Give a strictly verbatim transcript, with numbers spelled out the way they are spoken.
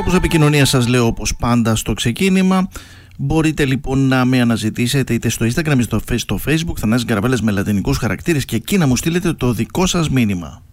Τρόπος επικοινωνίας σας λέω όπως πάντα στο ξεκίνημα. Μπορείτε λοιπόν να με αναζητήσετε είτε στο Instagram είτε στο Facebook, Θανάσης Γκαραβέλας με λατινικούς χαρακτήρες, και εκεί να μου στείλετε το δικό σας μήνυμα.